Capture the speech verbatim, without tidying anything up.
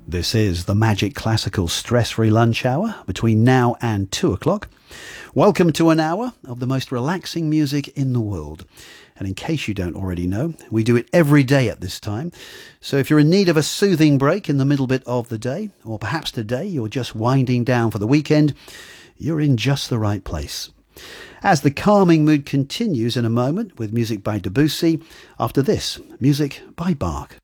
This is the Magic Classical Stress-Free Lunch Hour between now and two o'clock. Welcome to an hour of the most relaxing music in the world. And in case you don't already know, we do it every day at this time. So if you're in need of a soothing break in the middle bit of the day, or perhaps today you're just winding down for the weekend, you're in just the right place. As the calming mood continues in a moment with music by Debussy, after this, music by Bach.